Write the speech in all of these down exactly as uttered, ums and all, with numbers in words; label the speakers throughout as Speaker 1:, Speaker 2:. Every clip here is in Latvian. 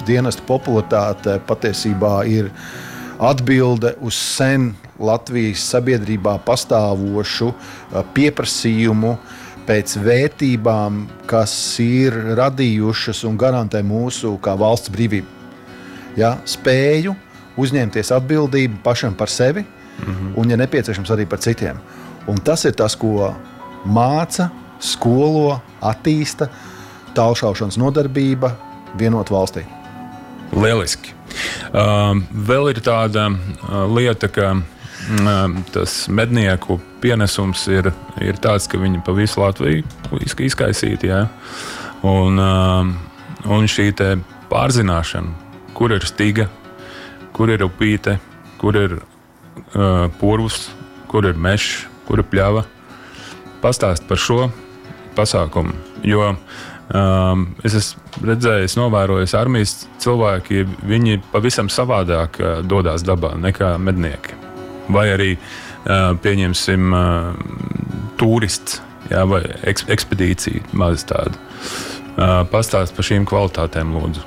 Speaker 1: dienesta popularitāte patiesībā ir atbilde uz sen Latvijas sabiedrībā pastāvošu pieprasījumu pēc vērtībām, kas ir radījušas un garantē mūsu kā valsts brīvību. Ja, spēju uzņemties atbildību pašam par sevi mm-hmm. un, ja nepieciešams, arī par citiem. Un tas ir tas, ko māca, skolo, attīsta tālšaušanas nodarbība vienot valstī.
Speaker 2: Lieliski. Uh, vēl ir tāda uh, lieta, ka uh, tas mednieku pienesums ir, ir tāds, ka viņi pa visu Latviju izkaisīti, jā. Un, uh, un šī te pārzināšana, kur ir stiga, kur ir upīte, kur ir uh, purvus, kur ir mešs, kur ir pļava. Pastāst par šo pasākumu, jo um, es esmu redzējis, novērojis armijas cilvēki, viņi pavisam savādāk uh, dodās dabā nekā mednieki. Vai arī, uh, pieņemsim, uh, turists, jā, vai eks, ekspedīcija, maz tāda. Uh, pastāst par šīm kvalitātēm, lūdzu.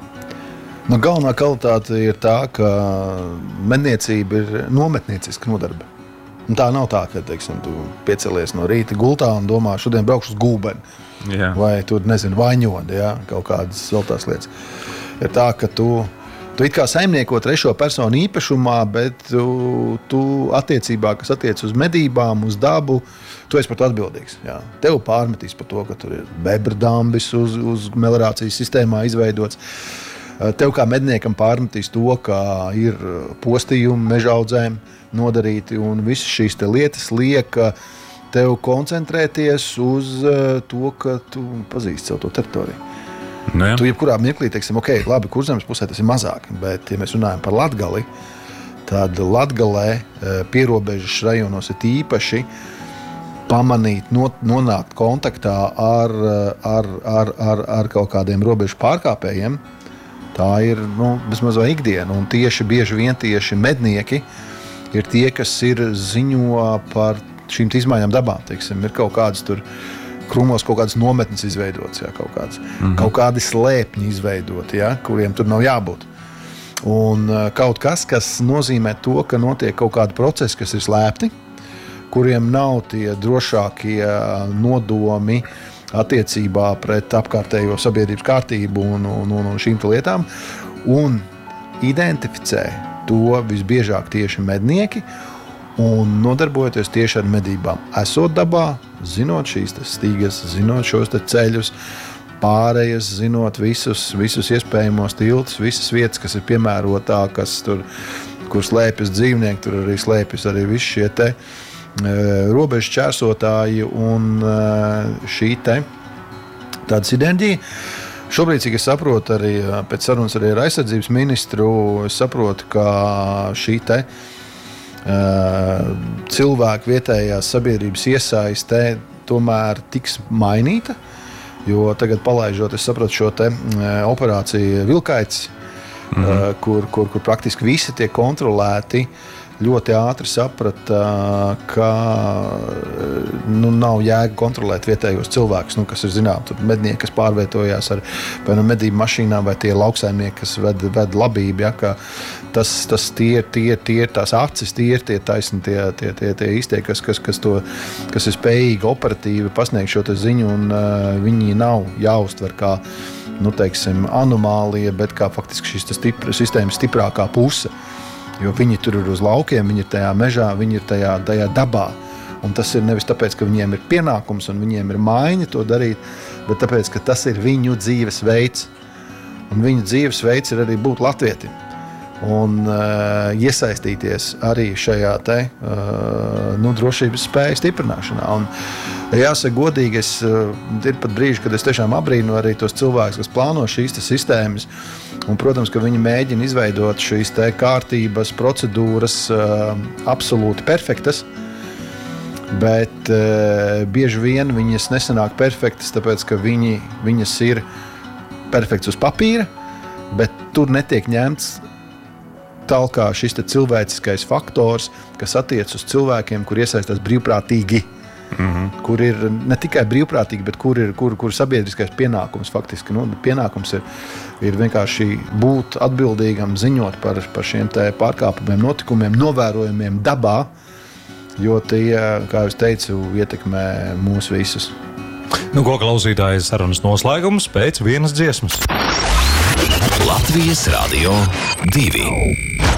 Speaker 1: Nu, galvenā kvalitāte ir tā, ka medniecība ir nometnieciska nodarbe. Un tā nav tā, ka, teiksim, tu piecelies no rīta gultā un domā, šodien braukšu uz Gulbeni.
Speaker 2: Jā.
Speaker 1: Vai tu, nezinu, vaņodi, jā, kaut kādas vēl tās lietas. Ir tā, ka tu, tu it kā saimnieko trešo personu īpašumā, bet tu, tu attiecībā, kas attiec uz medībām, uz dabu, tu esi par to atbildīgs. Jā. Tev pārmetīs par to, ka tur ir bebrdambis uz, uz meliorācijas sistēmā izveidots. Tev kā medniekam pārmetīs to, ka ir postījumi mežaudzēm nodarīti, un visas šīs te lietas liek tev koncentrēties uz to, ka tu pazīsti savu to teritoriju.
Speaker 2: Nu,
Speaker 1: tu jebkurā mirklī, teiksim, ok, labi, Kurzemes pusē tas ir mazāk, bet, ja mēs runājam par Latgali, tad Latgalē pierobežas rajonos ir īpaši pamanīt, not, nonākt kontaktā ar, ar, ar, ar, ar kaut kādiem robežu pārkāpējiem. Tā ir, nu, vismaz vai ikdiena, un tieši bieži vien tieši mednieki ir tie, kas ir ziņo par šīm izmaiņām dabā. Teiksim, ir kaut kādas tur krūmos kaut kādas nometnes izveidotas, jā, kaut kādas, mm-hmm. kaut kādi slēpņi izveidoti, jā, kuriem tur nav jābūt. Un kaut kas, kas nozīmē to, ka notiek kaut kādi procesi, kas ir slēpti, kuriem nav tie drošākie nodomi attiecībā pret apkārtējo sabiedrības kārtību un, un, un šīm lietām, un identificē to visbiežāk tieši mednieki un nodarbojoties tieši ar medībām. Esot dabā, zinot šīs stīgas, zinot šos ceļus, pārējas, zinot visus, visus iespējamos tiltus, visas vietas, kas ir piemērotā, kas tur, kur slēpjas dzīvnieki, tur arī slēpjas arī visi šie te robežu čērsotāji un šī te tāda sinerģija. Šobrīd, cik es saprotu, arī pēc sarunas arī ar aizsardzības ministru, es saprotu, ka šī te uh, cilvēku vietējās sabiedrības iesaiste tomēr tiks mainīta, jo tagad palaižot, es saprotu šo te uh, operāciju Vilkaits, mm-hmm. uh, kur, kur, kur praktiski visi tiek kontrolēti, ļoti ātri saprata, ka nu, nav jēga kontrolēt vietējos cilvēkus, nu, kas ir zinām, tur mednieki, kas pārvietojās ar nu, medību mašīnām, vai tie lauksaimnieki, kas ved, ved labību, ja, ka tas, tas tie, tie, tie ir tās acis, tie ir tie taisni, tie, tie, tie, tie īstie, kas, kas, kas, to, kas ir spējīgi operatīvi pasniegt šo te ziņu, un uh, viņi nav jāuztver kā, nu, teiksim, anomālija, bet kā faktiski šis stipra, sistēmas stiprākā puse. Jo viņi tur ir uz laukiem, viņi ir tajā mežā, viņi ir tajā, tajā dabā. Un tas ir nevis tāpēc, ka viņiem ir pienākums un viņiem ir maiņa to darīt, bet tāpēc, ka tas ir viņu dzīvesveids. Un viņu dzīvesveids ir arī būt latvietim. Un uh, iesaistīties arī šajā te, uh, nu, drošības spēju stiprināšanā. Un, jāsaka godīgi, es, uh, ir pat brīži, kad es tiešām abrīnu arī tos cilvēkus, kas plāno šīs te sistēmas. Un, protams, ka viņi mēģina izveidot šīs te kārtības, procedūras uh, absolūti perfektas, bet uh, bieži vien viņas nesanāk perfektas, tāpēc, ka viņi, viņas ir perfekts uz papīra, bet tur netiek ņemts tālāk šis te cilvēciskais faktors, kas attiec uz cilvēkiem, kur iesaistās brīvprātīgi. mm-hmm. kur ir ne tikai brīvprātīgi, bet kur ir kur, kur sabiedriskais pienākums faktiski. Nu, pienākums ir, ir vienkārši būt atbildīgam, ziņot par, par šiem te pārkāpumiem, notikumiem, novērojumiem dabā, jo tie, kā es teicu, ietekmē mūs visus.
Speaker 3: Nu, ko klausītāji sarunas noslēgums pēc vienas dziesmas.
Speaker 4: Latvijas Radio divi.